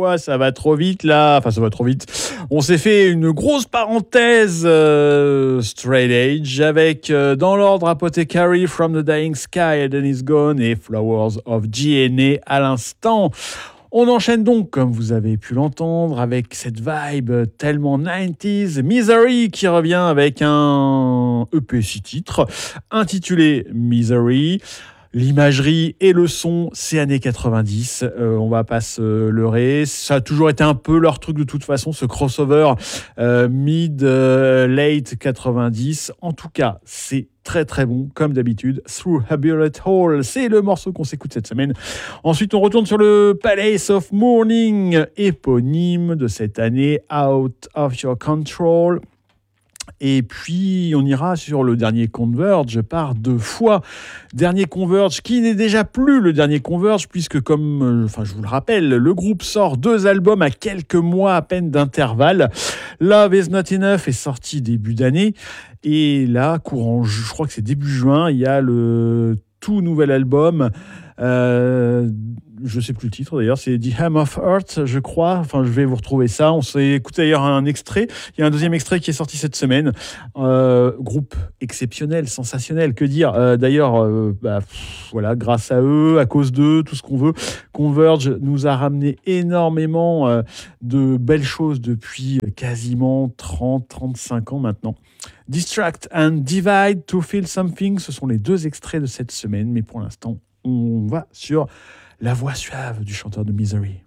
quoi, ça va trop vite là. Enfin, ça va trop vite. On s'est fait une grosse parenthèse straight age avec dans l'ordre Apothecary, From the Dying Sky, Eden is Gone et Flowers of GNA à l'instant. On enchaîne donc, comme vous avez pu l'entendre, avec cette vibe tellement 90s, Misery qui revient avec un EP 6 titres intitulé Misery. L'imagerie et le son, c'est années 90. On va pas se leurrer. Ça a toujours été un peu leur truc de toute façon, ce crossover mid-late 90. En tout cas, c'est très très bon, comme d'habitude. Through a Bullet Hole, c'est le morceau qu'on s'écoute cette semaine. Ensuite, on retourne sur le Palace of Mourning, éponyme de cette année, Out of Your Control. Et puis, on ira sur le dernier Converge par 2 fois. Dernier Converge qui n'est déjà plus le dernier Converge, puisque comme je vous le rappelle, le groupe sort 2 albums à quelques mois à peine d'intervalle. Love is Not Enough est sorti début d'année. Et là, courant, je crois que c'est début juin, il y a le tout nouvel album. Je ne sais plus le titre d'ailleurs, c'est The Ham of Earth, je crois. Enfin, je vais vous retrouver ça. On s'est écouté d'ailleurs un extrait. Il y a un deuxième extrait qui est sorti cette semaine. Groupe exceptionnel, sensationnel, que dire. D'ailleurs, voilà, grâce à eux, à cause d'eux, tout ce qu'on veut, Converge nous a ramené énormément de belles choses depuis quasiment 30-35 ans maintenant. Distract and Divide to Feel Something, ce sont les 2 extraits de cette semaine, mais pour l'instant, on va sur la voix suave du chanteur de Misery.